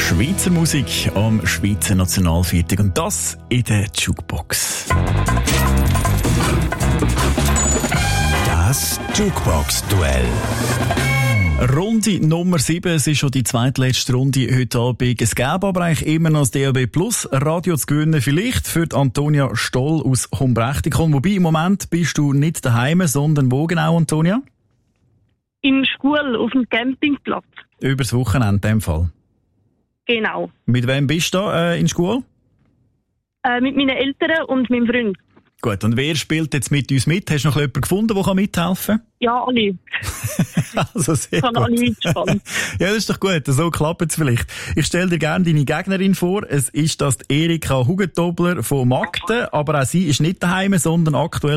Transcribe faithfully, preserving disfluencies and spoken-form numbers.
Schweizer Musik am Schweizer Nationalviertag und das in der Jukebox. Das Jukebox-Duell. Runde Nummer sieben, es ist schon die zweitletzte Runde heute Abend. Es gäbe aber eigentlich immer noch das D A B Plus Radio zu gewinnen. Vielleicht für die Antonia Stoll aus Humbrechtikon. Wobei im Moment bist du nicht daheim, sondern wo genau, Antonia? In Schule, auf dem Campingplatz. Übers Wochenende in dem Fall. Genau. Mit wem bist du da äh, in Schule? Äh, mit meinen Eltern und meinem Freund. Gut, und wer spielt jetzt mit uns mit? Hast du noch jemanden gefunden, der mithelfen kann? Ja, alle. Also sehr ich kann gut. alle mitspannen. Ja, das ist doch gut, so klappt es vielleicht. Ich stelle dir gerne deine Gegnerin vor. Es ist das die Erika Hugentobler von Magden, aber auch sie ist nicht daheim, sondern aktuell